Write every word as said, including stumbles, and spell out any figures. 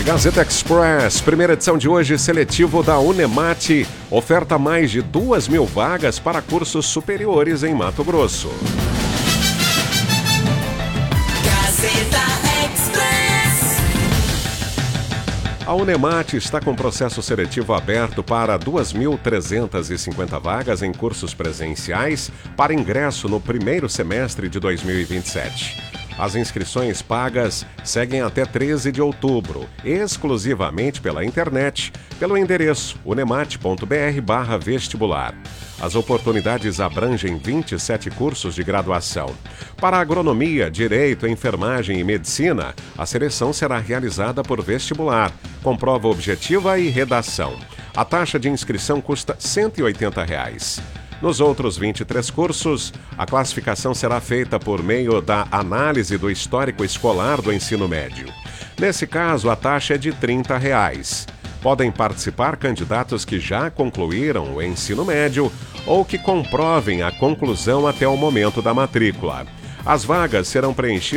Gazeta Express, primeira edição de hoje, seletivo da Unemate, oferta mais de duas mil vagas para cursos superiores em Mato Grosso. Gazeta Express. A Unemate está com processo seletivo aberto para duas mil trezentas e cinquenta vagas em cursos presenciais para ingresso no primeiro semestre de dois mil e vinte e sete. As inscrições pagas seguem até treze de outubro, exclusivamente pela internet, pelo endereço unemate ponto br barra vestibular. As oportunidades abrangem vinte e sete cursos de graduação. Para agronomia, direito, enfermagem e medicina, a seleção será realizada por vestibular, com prova objetiva e redação. A taxa de inscrição custa cento e oitenta reais. Nos outros vinte e três cursos, a classificação será feita por meio da análise do histórico escolar do ensino médio. Nesse caso, a taxa é de trinta reais. Podem participar candidatos que já concluíram o ensino médio ou que comprovem a conclusão até o momento da matrícula. As vagas serão preenchidas